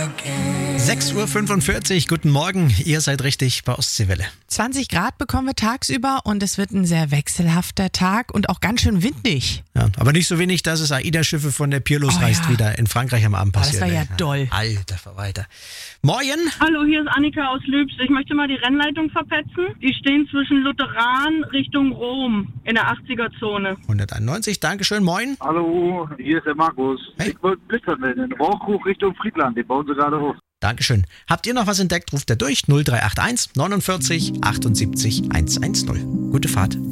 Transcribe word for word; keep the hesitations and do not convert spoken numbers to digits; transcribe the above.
sechs Uhr fünfundvierzig, guten Morgen, ihr seid richtig bei Ostseewelle. zwanzig Grad bekommen wir tagsüber und es wird ein sehr wechselhafter Tag und auch ganz schön windig. Ja, aber nicht so wenig, dass es AIDA-Schiffe von der Pier losreißt, Oh ja. wieder in Frankreich am Abend Oh, passiert. das war ja ey. doll. Alter Verwalter. Morgen. Hallo, hier ist Annika aus Lübs. Ich möchte mal die Rennleitung verpetzen. Die stehen zwischen Lutheran Richtung Rom in der achtziger-Zone. hunderteinundneunzig, Dankeschön, moin. Hallo, hier ist der Markus. Hey. Ich wollte Blitzer melden. Rohrkrug Richtung Friedland, den bauen sie gerade hoch. Dankeschön. Habt ihr noch was entdeckt, ruft er durch null drei acht eins neunundvierzig achtundsiebzig hundertzehn. Gute Fahrt.